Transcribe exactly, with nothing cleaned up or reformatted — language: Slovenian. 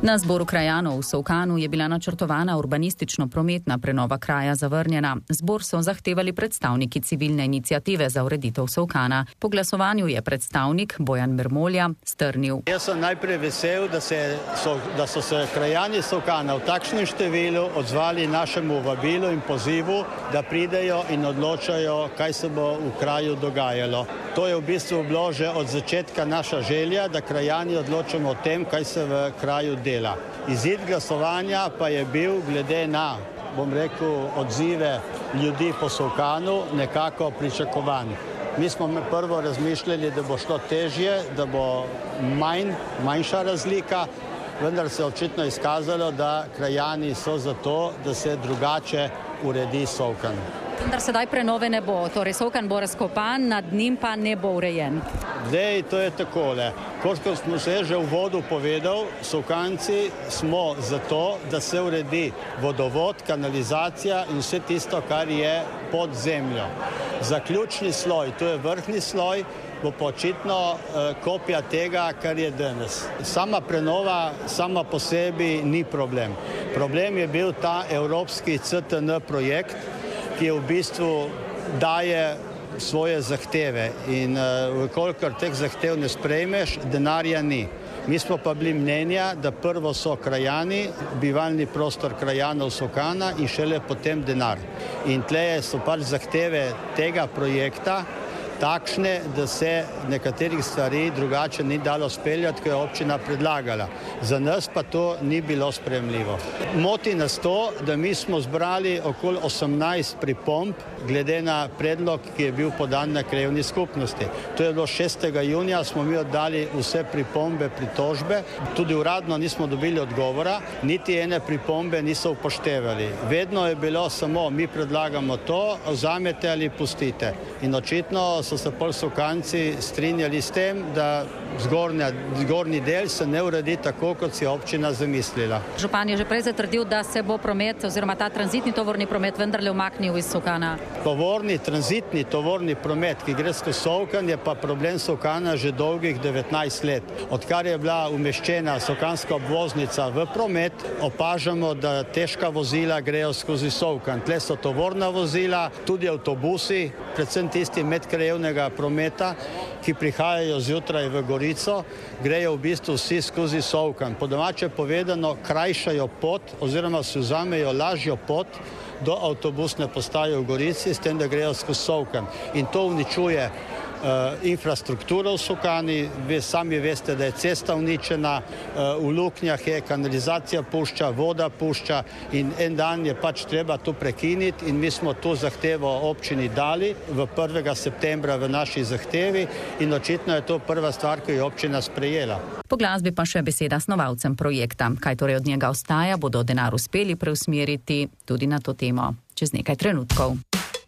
Na zboru krajanov v Solkanu je bila načrtovana urbanistično-prometna prenova kraja zavrnjena. Zbor so zahtevali predstavniki civilne iniciative za ureditev Solkana. Po glasovanju je predstavnik Bojan Mermolja strnil. Jaz sem najprej vesel, da, se, so, da so se krajani Solkana v takšnem številu odzvali našemu vabilu in pozivu, da pridejo in odločajo, kaj se bo v kraju dogajalo. To je v bistvu bilo že od začetka naša želja, da krajani odločamo o tem, kaj se v kraju dela. Izid glasovanja pa je bil glede na, bom rekel, odzive ljudi po Solkanu nekako pričakovan. Mi smo prvo razmišljali, da bo šlo težje, da bo manj, manjša razlika, vendar se je očitno izkazalo, da krajani so za to, da se drugače uredi Solkan. Vendar sedaj prenove ne bo, torej Solkan bo razkopan, nad njim pa ne bo urejen. Zdaj, to je takole. Kot smo se že v vodu povedal, Solkanci smo za to, da se uredi vodovod, kanalizacija in vse tisto, kar je pod zemljo. Zaključni sloj, to je vrhni sloj, bo počitno eh, kopija tega, kar je danes. Sama prenova sama po sebi ni problem. Problem je bil ta evropski C T N projekt, ki je v bistvu daje svoje zahteve in uh, kolikor teh zahtev ne sprejmeš, denarja ni. Mi smo pa bili mnenja, da prvo so krajani, bivalni prostor krajanov Solkana in šele potem denar. In tleje so pač zahteve tega projekta takšne, da se nekaterih stvari drugače ni dalo speljati, ko je občina predlagala. Za nas pa to ni bilo sprejemljivo. Moti nas to, da mi smo zbrali okoli osemnajst pripomb glede na predlog, ki je bil podan na krajevni skupnosti. To je bilo šestega junija, smo mi oddali vse pripombe, pritožbe. Tudi uradno nismo dobili odgovora, niti ene pripombe niso upoštevali. Vedno je bilo samo, mi predlagamo to, vzamete ali pustite. In očitno so se pol Solkanci strinjali s tem, da zgornja, zgornji del se ne uredi tako, kot si občina zamislila. Župan je že prej zatrdil, da se bo promet oziroma ta tranzitni tovorni promet vendarle umaknil iz Solkana. Tovorni, tranzitni tovorni promet, ki gre skozi Solkan, je pa problem Solkana že dolgih devetnajst let. Odkar je bila umeščena solkanska obvoznica v promet, opažamo, da težka vozila grejo skozi Solkan. Tle so tovorna vozila, tudi avtobusi, predvsem tisti medkrajevnega prometa, ki prihajajo zjutraj v Gorico, grejo v bistvu vsi skozi Solkan. Po domače povedano, krajšajo pot oziroma si vzamejo lažjo pot do avtobusne postaje v Gorici, s tem, da grejo skozi Solkan. In to uničuje Uh, infrastrukturo v Solkani, vi sami veste, da je cesta uničena, uh, v luknjah je kanalizacija pušča, voda pušča in en dan je pač treba to prekiniti in mi smo to zahtevo občini dali v prvega septembra v naši zahtevi in očitno je to prva stvar, ki je občina sprejela. Po glasbi pa še beseda snovalcem projekta. Kaj torej od njega ostaja, bodo denar uspeli preusmeriti tudi na to temo čez nekaj trenutkov.